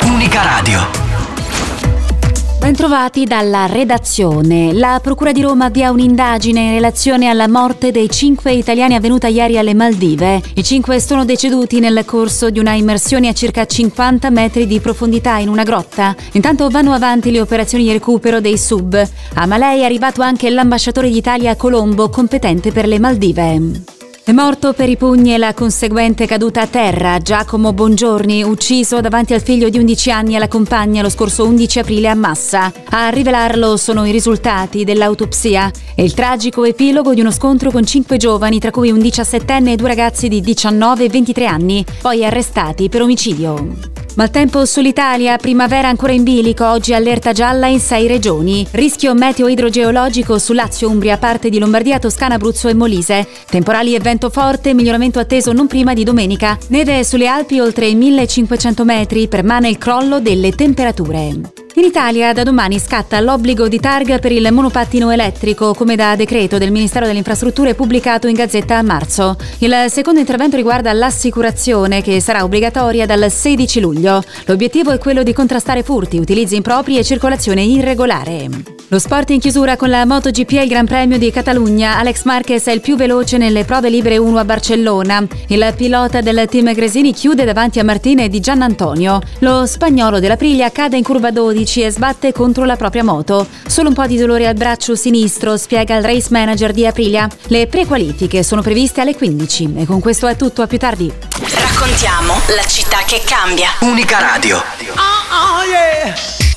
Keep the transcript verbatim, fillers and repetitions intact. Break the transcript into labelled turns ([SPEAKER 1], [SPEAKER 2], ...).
[SPEAKER 1] Unica Radio.
[SPEAKER 2] Bentrovati dalla redazione. La Procura di Roma avvia un'indagine in relazione alla morte dei cinque italiani avvenuta ieri alle Maldive. I cinque sono deceduti nel corso di una immersione a circa cinquanta metri di profondità in una grotta. Intanto vanno avanti le operazioni di recupero dei sub. A Malé è arrivato anche l'ambasciatore d'Italia a Colombo, competente per le Maldive. È morto per i pugni e la conseguente caduta a terra Giacomo Bongiorni, ucciso davanti al figlio di undici anni e alla compagna lo scorso undici aprile a Massa. A rivelarlo sono i risultati dell'autopsia e il tragico epilogo di uno scontro con cinque giovani, tra cui un diciassettenne e due ragazzi di diciannove e ventitré anni, poi arrestati per omicidio. Maltempo sull'Italia, primavera ancora in bilico, oggi allerta gialla in sei regioni. Rischio meteo idrogeologico su Lazio, Umbria, parte di Lombardia, Toscana, Abruzzo e Molise. Temporali e vento forte, miglioramento atteso non prima di domenica. Neve sulle Alpi oltre i millecinquecento metri, permane il crollo delle temperature. In Italia da domani scatta l'obbligo di targa per il monopattino elettrico, come da decreto del Ministero delle Infrastrutture pubblicato in Gazzetta a marzo. Il secondo intervento riguarda l'assicurazione, che sarà obbligatoria dal sedici luglio. L'obiettivo è quello di contrastare furti, utilizzi impropri e circolazione irregolare. Lo sport in chiusura con la MotoGP e il Gran Premio di Catalogna. Alex Marquez è il più veloce nelle prove libere uno a Barcellona. Il pilota del team Gresini chiude davanti a Martina e Di Giannantonio. Lo spagnolo dell'Aprilia cade in curva dodici e sbatte contro la propria moto. Solo un po' di dolore al braccio sinistro, spiega il race manager di Aprilia. Le prequalifiche sono previste alle quindici. E con questo è tutto, a più tardi.
[SPEAKER 1] Raccontiamo la città che cambia. Unica Radio.
[SPEAKER 3] Oh, oh, yeah.